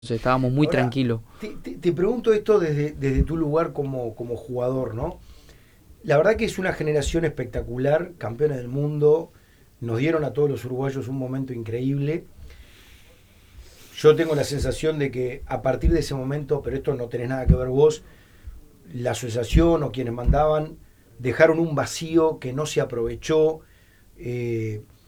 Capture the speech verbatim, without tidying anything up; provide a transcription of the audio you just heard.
estábamos muy Ahora, tranquilos. te, te- te pregunto esto desde, desde tu lugar como, como jugador, ¿no? La verdad que es una generación espectacular, campeones del mundo, nos dieron a todos los uruguayos un momento increíble. Yo tengo la sensación de que a partir de ese momento, pero esto no tenés nada que ver vos, la asociación o quienes mandaban dejaron un vacío que no se aprovechó. Eh,